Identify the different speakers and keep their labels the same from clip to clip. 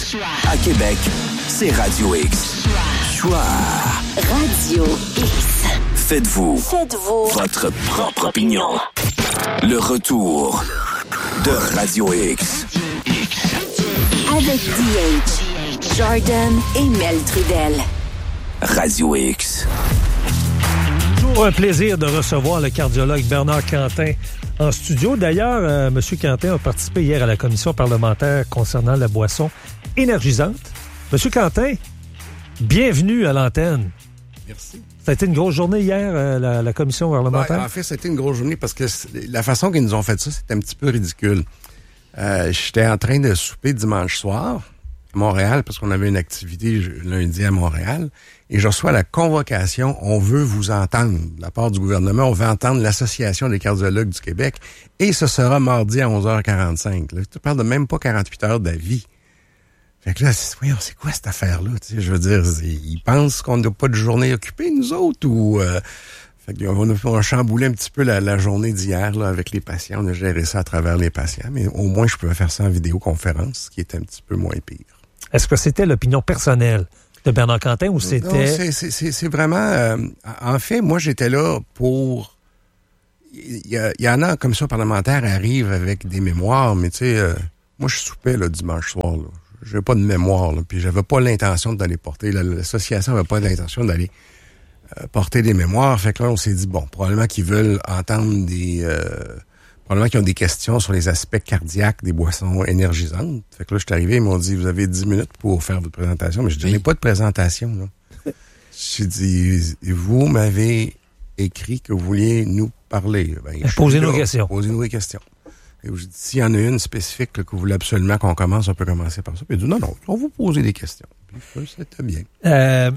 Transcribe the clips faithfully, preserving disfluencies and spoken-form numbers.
Speaker 1: À Québec, c'est Radio X. Choix.
Speaker 2: Radio X.
Speaker 1: Faites-vous.
Speaker 2: Faites-vous.
Speaker 1: Votre propre opinion. Le retour de Radio X.
Speaker 2: Avec D H, Jordan et Mel Trudel.
Speaker 1: Radio X.
Speaker 3: Toujours un plaisir de recevoir le cardiologue Bernard Quentin en studio. D'ailleurs, euh, M. Quentin a participé hier à la commission parlementaire concernant la boisson énergisante. M. Quentin, bienvenue à l'antenne.
Speaker 4: Merci.
Speaker 3: Ça a été une grosse journée hier, euh, la, la commission parlementaire?
Speaker 4: Ouais, en fait, ça a été une grosse journée parce que la façon qu'ils nous ont fait ça, c'était un petit peu ridicule. Euh, j'étais en train de souper dimanche soir à Montréal parce qu'on avait une activité lundi à Montréal et je reçois la convocation « On veut vous entendre » de la part du gouvernement. On veut entendre l'Association des cardiologues du Québec et ce sera mardi à onze heures quarante-cinq. Là, tu parles de même pas quarante-huit heures d'avis. Fait que là, c'est, voyons, c'est quoi cette affaire-là? Tu sais, je veux dire, ils pensent qu'on n'a pas de journée occupée, nous autres, ou... Euh, fait qu'on a, on a chamboulé un petit peu la, la journée d'hier là, avec les patients. On a géré ça à travers les patients, mais au moins, je pouvais faire ça en vidéoconférence, ce qui est un petit peu moins pire.
Speaker 3: Est-ce que c'était l'opinion personnelle de Bernard Quentin ou c'était...
Speaker 4: Non, c'est, c'est, c'est, c'est vraiment... Euh, en fait, moi, j'étais là pour... Il y, y, y en a, comme ça, parlementaires arrivent avec des mémoires, mais tu sais, euh, moi, je soupais le dimanche soir, là. J'avais pas de mémoire, là, puis j'avais pas l'intention d'aller porter... Là, l'association avait pas l'intention d'aller euh, porter des mémoires. Fait que là, on s'est dit, bon, probablement qu'ils veulent entendre des... Euh, probablement qu'ils ont des questions sur les aspects cardiaques des boissons énergisantes. Fait que là, je suis arrivé, ils m'ont dit, vous avez dix minutes pour faire votre présentation. Mais je dis, je n'ai pas de présentation, là. J'ai dit, vous m'avez écrit que vous vouliez nous parler. Ben,
Speaker 3: Posez nos questions.
Speaker 4: Posez-nous des questions. Et je dis, s'il y en a une spécifique là, que vous voulez absolument qu'on commence, on peut commencer par ça. Puis il dit, non, non, on va vous poser des questions. Puis c'était bien.
Speaker 3: Euh,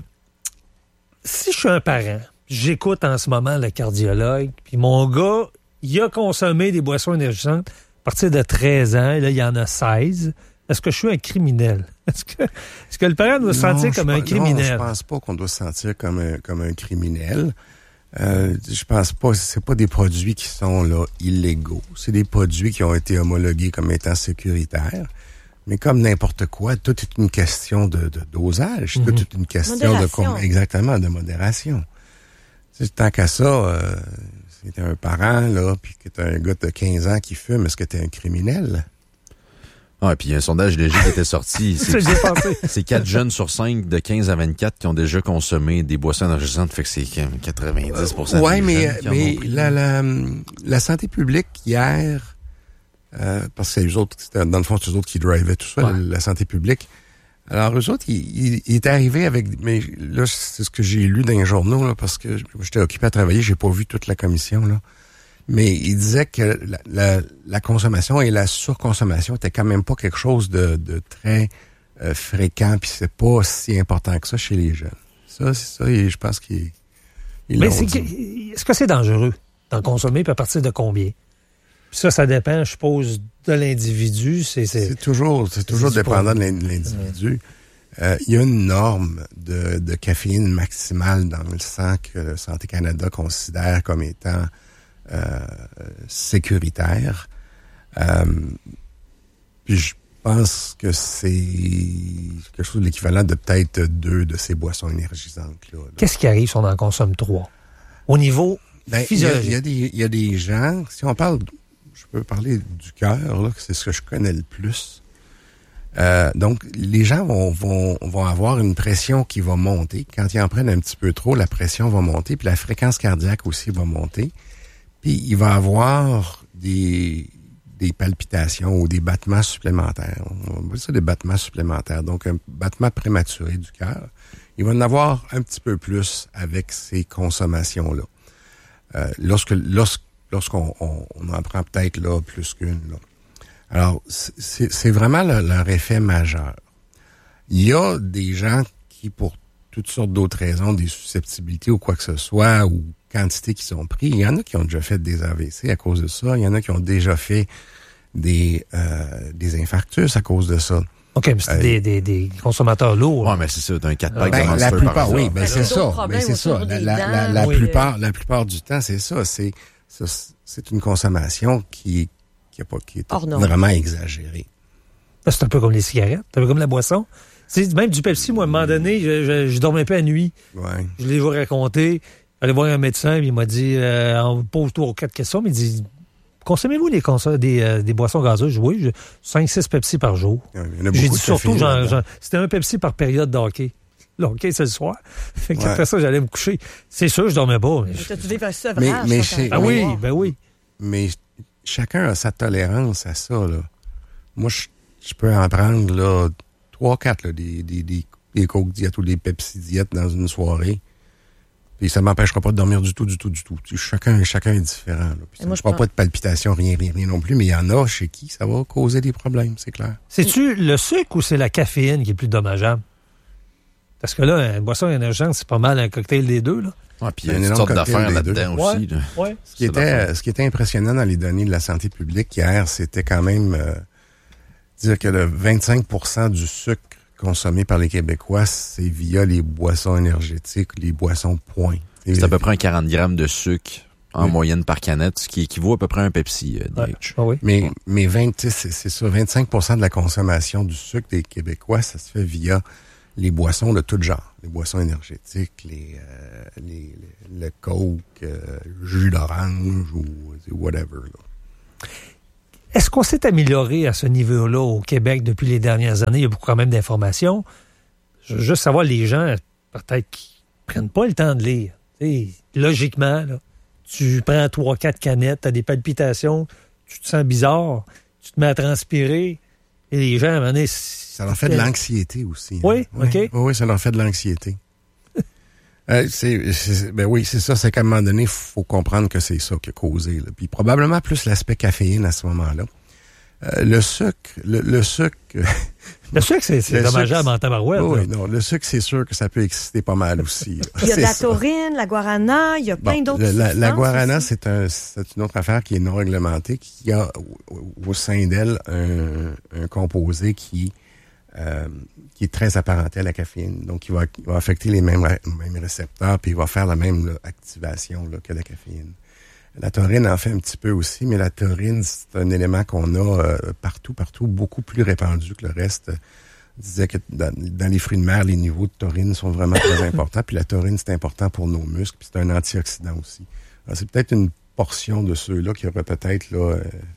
Speaker 3: si je suis un parent, j'écoute en ce moment le cardiologue, puis mon gars, il a consommé des boissons énergisantes à partir de treize ans, et là, il y en a seize. Est-ce que je suis un criminel? Est-ce que, est-ce que le parent doit se sentir comme un
Speaker 4: pas,
Speaker 3: criminel?
Speaker 4: Non, je pense pas qu'on doit se sentir comme un, comme un criminel. Euh, je pense pas, c'est pas des produits qui sont là illégaux. C'est des produits qui ont été homologués comme étant sécuritaires. Mais comme n'importe quoi, tout est une question de, de dosage. Mm-hmm. Tout est une question modération. de exactement de modération. Tu sais, tant qu'à ça, euh, si t'es un parent là, puis que t'as un gars de quinze ans qui fume, est-ce que t'es un criminel?
Speaker 5: Ah, et puis il y a un sondage léger qui était sorti. C'est, c'est quatre jeunes sur cinq de quinze à vingt-quatre qui ont déjà consommé des boissons énergisantes. Fait que c'est quatre-vingt-dix pour cent
Speaker 4: euh, ouais,
Speaker 5: des
Speaker 4: mais,
Speaker 5: jeunes qui
Speaker 4: mais
Speaker 5: en ont
Speaker 4: la, la, la santé publique hier, euh, parce que c'est eux autres, dans le fond, c'est eux autres qui drivaient tout ça, ouais. la, la santé publique. Alors, eux autres, ils, ils, ils étaient arrivés avec... Mais là, c'est ce que j'ai lu dans les journaux, là, parce que j'étais occupé à travailler, j'ai pas vu toute la commission, là. Mais il disait que la, la, la consommation et la surconsommation étaient quand même pas quelque chose de, de très euh, fréquent, puis c'est pas si important que ça chez les jeunes. Ça, c'est ça, et je pense qu'ils ils
Speaker 3: Mais
Speaker 4: l'ont
Speaker 3: c'est
Speaker 4: dit.
Speaker 3: Que, est-ce que c'est dangereux d'en consommer, puis à partir de combien? Puis ça, ça dépend, je suppose, de l'individu. C'est, c'est...
Speaker 4: c'est toujours, c'est toujours c'est dépendant de l'individu. Il euh, y a une norme de, de caféine maximale dans le sang que Santé Canada considère comme étant Euh, sécuritaire. Euh, puis je pense que c'est quelque chose de l'équivalent de peut-être deux de ces boissons énergisantes. Là, là.
Speaker 3: Qu'est-ce qui arrive si on en consomme trois? Au niveau
Speaker 4: ben, physiologique. Il y, y, a des, il y a des gens, si on parle, je peux parler du cœur, là, c'est ce que je connais le plus. Euh, donc, les gens vont, vont, vont avoir une pression qui va monter. Quand ils en prennent un petit peu trop, la pression va monter, puis la fréquence cardiaque aussi va monter. Puis il va avoir des, des palpitations ou des battements supplémentaires. On va dire ça des battements supplémentaires. Donc, un battement prématuré du cœur. Il va en avoir un petit peu plus avec ces consommations-là. Euh, lorsque, lorsque, lorsqu'on on, on en prend peut-être là plus qu'une. Là. Alors, c'est, c'est vraiment le, leur effet majeur. Il y a des gens qui, pour toutes sortes d'autres raisons, des susceptibilités ou quoi que ce soit, ou quantité qu'ils ont pris. Il y en a qui ont déjà fait des A V C à cause de ça. Il y en a qui ont déjà fait des, euh, des infarctus à cause de ça.
Speaker 3: OK, mais c'est euh, des, des, des consommateurs lourds.
Speaker 5: Oui, mais c'est ça, d'un quatre packs
Speaker 4: ben,
Speaker 5: de Monster,
Speaker 4: la plupart,
Speaker 5: par
Speaker 4: oui,
Speaker 5: exemple.
Speaker 4: ben c'est ça. Ben, c'est ça. La, la, la, la,
Speaker 3: oui.
Speaker 4: plupart, la plupart du temps, c'est ça. C'est, c'est une consommation qui, qui, a pas, qui est vraiment exagérée.
Speaker 3: C'est un peu comme les cigarettes, c'est un peu comme la boisson. C'est même du Pepsi, moi, à un moment donné, je, je, je dormais pas la nuit.
Speaker 4: Ouais.
Speaker 3: Je l'ai raconté. J'allais voir un médecin, puis il m'a dit, euh, on pose trois ou quatre questions, mais il dit, consommez-vous des, cons- des, euh, des boissons gazeuses? Oui, cinq six Pepsi par jour.
Speaker 4: Ouais, il y en a
Speaker 3: J'ai
Speaker 4: beaucoup
Speaker 3: dit
Speaker 4: de
Speaker 3: surtout,
Speaker 4: caféine
Speaker 3: genre,
Speaker 4: là-dedans.
Speaker 3: genre, c'était un Pepsi par période de hockey. Le hockey, c'est le soir. Fait que
Speaker 4: Ouais.
Speaker 3: après ça, j'allais me coucher. C'est sûr, je dormais pas. Mais,
Speaker 6: Tu devais faire un sevrage.
Speaker 4: Mais- mais
Speaker 6: quand
Speaker 4: chez-
Speaker 6: t'as-
Speaker 3: ah oui,
Speaker 6: Wow.
Speaker 3: ben oui.
Speaker 4: Mais chacun a sa tolérance à ça, là. Moi, je, je peux en prendre, là, trois, quatre, là, des, des, des, des Coke diète ou des Pepsi diète dans une soirée. Puis ça m'empêchera pas de dormir du tout, du tout, du tout. Chacun, chacun est différent, là. Puis ça
Speaker 6: moi,
Speaker 4: ne
Speaker 6: je
Speaker 4: fera
Speaker 6: pense-
Speaker 4: pas de palpitations, rien, rien, rien non plus, mais il y en a chez qui ça va causer des problèmes, c'est clair.
Speaker 3: C'est-tu le sucre ou c'est la caféine qui est plus dommageable? Parce que là, une boisson énergisante, c'est pas mal un cocktail des deux, là.
Speaker 5: Ouais, puis il y
Speaker 4: Un
Speaker 5: a une
Speaker 4: énorme
Speaker 5: sorte
Speaker 4: cocktail
Speaker 5: d'affaires
Speaker 4: des deux.
Speaker 5: là-dedans aussi. Là.
Speaker 3: Ouais.
Speaker 4: Ce qui,
Speaker 5: C'est d'affaires.
Speaker 4: était, ce qui était impressionnant dans les données de la santé publique hier, c'était quand même euh, dire que le vingt-cinq pour cent du sucre consommé par les Québécois, c'est via les boissons énergétiques, les boissons point. Et-
Speaker 5: C'est à peu près un quarante grammes de sucre en
Speaker 4: Oui.
Speaker 5: moyenne par canette, ce qui équivaut à peu près à un Pepsi, euh, D
Speaker 3: Ouais.
Speaker 5: H.
Speaker 3: Ah oui.
Speaker 4: Mais, mais vingt, c'est, c'est ça, vingt-cinq pour cent de la consommation du sucre des Québécois, ça se fait via les boissons de tout genre. Les boissons énergétiques, les, euh, les, les- le Coke, euh, jus d'orange ou whatever. Là.
Speaker 3: Est-ce qu'on s'est amélioré à ce niveau-là au Québec depuis les dernières années? Il y a beaucoup quand même d'informations. Je veux juste savoir, les gens, peut-être qui prennent pas le temps de lire. T'sais, logiquement, là, tu prends trois, quatre canettes, tu as des palpitations, tu te sens bizarre, tu te mets à transpirer, et les gens, à un moment donné,
Speaker 4: Ça leur fait de l'anxiété aussi.
Speaker 3: Oui,
Speaker 4: hein.
Speaker 3: OK.
Speaker 4: Oui, oui, ça leur fait de l'anxiété. euh, c'est, c'est- ben oui, c'est ça. C'est qu'à un moment donné, il faut comprendre que c'est ça qui a causé. Là. Puis probablement plus l'aspect caféine à ce moment-là. Euh, le sucre, le, le sucre...
Speaker 3: Le sucre, c'est, c'est
Speaker 4: Le
Speaker 3: dommageable
Speaker 4: sucre,
Speaker 3: en tabarouette.
Speaker 4: oui,
Speaker 3: là.
Speaker 4: non, le sucre, c'est sûr que ça peut exciter pas mal aussi. là.
Speaker 6: Il y a de
Speaker 4: C'est
Speaker 6: la
Speaker 4: ça.
Speaker 6: taurine, la guarana, il y a plein
Speaker 4: Bon,
Speaker 6: d'autres
Speaker 4: le- la, la
Speaker 6: substances
Speaker 4: guarana,
Speaker 6: aussi.
Speaker 4: c'est, un, c'est une autre affaire qui est non réglementée, qui a au, au sein d'elle un, un composé qui, euh, qui est très apparenté à la caféine. Donc, il va, il va affecter les mêmes, mêmes récepteurs, puis il va faire la même là, activation là, que la caféine. La taurine en fait un petit peu aussi, mais la taurine, c'est un élément qu'on a euh, partout, partout, beaucoup plus répandu que le reste. On disait que dans, dans les fruits de mer, les niveaux de taurine sont vraiment très importants. Puis la taurine, c'est important pour nos muscles, puis c'est un antioxydant aussi. Alors, c'est peut-être une portion de ceux-là qui auraient peut-être là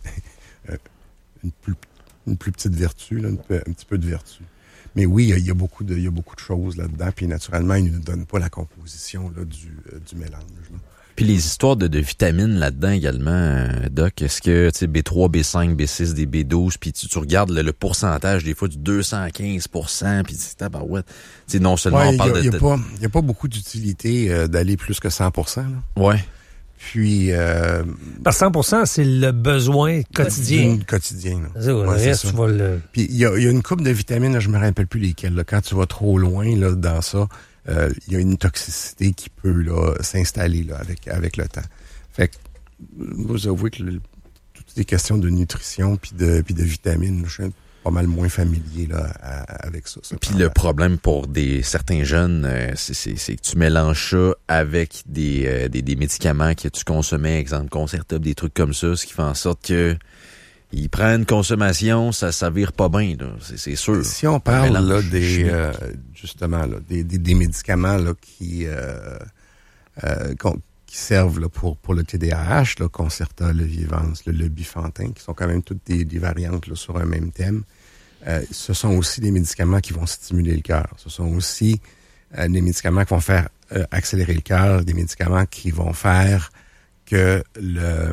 Speaker 4: euh, une, plus, une plus petite vertu, là, une, un petit peu de vertu. Mais oui, il y a, il y a beaucoup de, il y a beaucoup de choses là-dedans. Puis naturellement, ils ne nous donnent pas la composition là, du, euh, du mélange. Là.
Speaker 5: Puis les histoires de, de vitamines là-dedans également, euh, Doc, est-ce que tu sais B trois, B cinq, B six, des B douze, puis tu, tu regardes le, le pourcentage des fois du deux cent quinze pour cent, puis tu sais, tabarouette. Tu sais, non seulement
Speaker 4: Ouais,
Speaker 5: on
Speaker 4: il
Speaker 5: parle
Speaker 4: y a, il y
Speaker 5: de...
Speaker 4: a pas, il y a pas beaucoup d'utilité euh, d'aller plus que cent pour cent. Là.
Speaker 5: Ouais.
Speaker 4: Puis euh,
Speaker 3: Par cent pour cent, c'est le besoin quotidien.
Speaker 4: quotidien. Là.
Speaker 3: C'est ça, le
Speaker 4: Ouais, c'est
Speaker 3: reste,
Speaker 4: ça.
Speaker 3: tu vas le...
Speaker 4: Puis il y a, il y a une couple de vitamines, là, je me rappelle plus lesquelles. Là, quand tu vas trop loin là, dans ça, euh, il y a une toxicité qui peut là, s'installer là, avec, avec le temps. Fait que, vous avouez que le, toutes les questions de nutrition puis de, puis de vitamines, je suis pas mal moins familier là, à- avec ça. ça
Speaker 5: Puis le problème pour des certains jeunes, euh, c'est, c'est, c'est que tu mélanges ça avec des, euh, des, des médicaments que tu consommais, exemple Concerta, des trucs comme ça, ce qui fait en sorte que ils prennent consommation, ça ça vire pas bien, là. C'est, c'est sûr.
Speaker 4: Si on parle
Speaker 5: Un
Speaker 4: là,
Speaker 5: mélange
Speaker 4: des
Speaker 5: chimique.
Speaker 4: euh, justement là, des, des, des médicaments là, qui, euh, euh, qu'on- qui servent là, pour, pour le T D A H, là, Concerta, le Vivance, le, le Bifantin, qui sont quand même toutes des, des variantes là, sur un même thème. Euh, ce sont aussi des médicaments qui vont stimuler le cœur. Ce sont aussi euh, des médicaments qui vont faire euh, accélérer le cœur, des médicaments qui vont faire que le,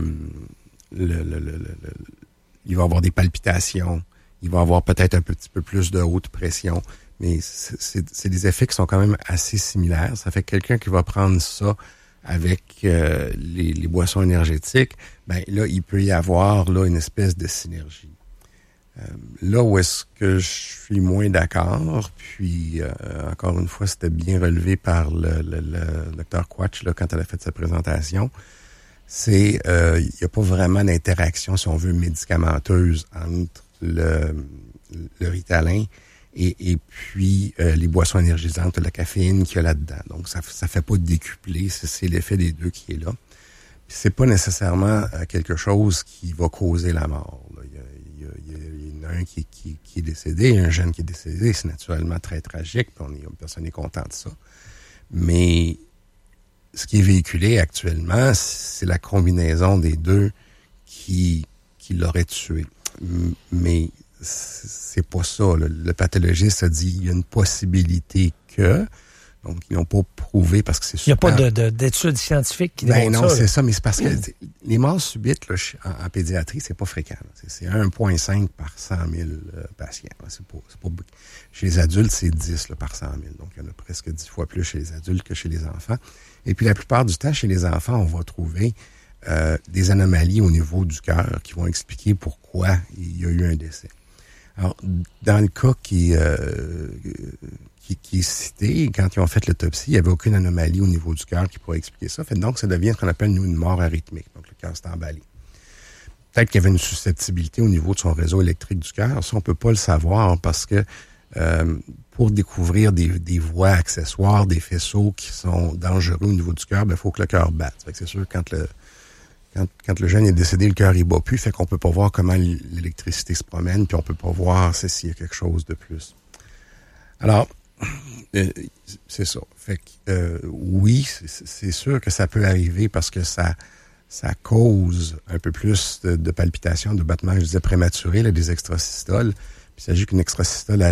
Speaker 4: le, le, le, le, le il va avoir des palpitations, il va avoir peut-être un petit peu plus de haute pression, mais c'est, c'est, c'est des effets qui sont quand même assez similaires. Ça fait que quelqu'un qui va prendre ça avec euh, les, les boissons énergétiques, ben là, il peut y avoir là une espèce de synergie. Euh, là où est-ce que je suis moins d'accord, puis euh, encore une fois, c'était bien relevé par le, le, le docteur Quatch là, quand elle a fait sa présentation, c'est euh, il n'y a pas vraiment d'interaction, si on veut, médicamenteuse entre le, le Ritalin et, et puis euh, les boissons énergisantes, la caféine qu'il y a là-dedans. Donc, ça ça fait pas décupler, c'est, c'est l'effet des deux qui est là. Puis c'est pas nécessairement euh, quelque chose qui va causer la mort. Là. Il y a, il y a, il y a une en a un qui, qui, qui est décédé, un jeune qui est décédé, c'est naturellement très tragique, puis on est, personne n'est content de ça. Mais ce qui est véhiculé actuellement, c'est la combinaison des deux qui, qui l'aurait tué. Mais c'est pas ça. Le, le pathologiste a dit il y a une possibilité que... Donc, ils n'ont pas prouvé parce que c'est super...
Speaker 3: Il n'y a pas de, de, d'études scientifiques qui
Speaker 4: ben
Speaker 3: démontrent
Speaker 4: non,
Speaker 3: ça.
Speaker 4: c'est
Speaker 3: là.
Speaker 4: ça, mais c'est parce que les morts subites là, en, en pédiatrie, c'est pas fréquent. C'est, c'est un virgule cinq par cent mille euh, patients. Là. C'est pas, c'est pas beaucoup. Chez les adultes, c'est dix là, par cent mille. Donc, il y en a presque dix fois plus chez les adultes que chez les enfants. Et puis, la plupart du temps, chez les enfants, on va trouver euh, des anomalies au niveau du cœur qui vont expliquer pourquoi il y a eu un décès. Alors, dans le cas qui... Euh, Qui, qui est cité, quand ils ont fait l'autopsie, il n'y avait aucune anomalie au niveau du cœur qui pourrait expliquer ça. Fait, donc, ça devient ce qu'on appelle, nous, une mort arythmique. Donc, le cœur s'est emballé. Peut-être qu'il y avait une susceptibilité au niveau de son réseau électrique du cœur. Ça, on peut pas le savoir parce que euh, pour découvrir des, des voies accessoires, des faisceaux qui sont dangereux au niveau du cœur, ben, il faut que le cœur batte. Fait que c'est sûr, quand le quand, quand le jeune est décédé, le cœur, il bat plus. Fait qu'on peut pas voir comment l'électricité se promène, puis on peut pas voir s'il y a quelque chose de plus. Alors, Euh, c'est ça. Fait que euh, oui, c'est, c'est sûr que ça peut arriver parce que ça ça cause un peu plus de, de palpitations, de battements, je disais prématurés, là, des extrasystoles. Puis il s'agit qu'une extrasystole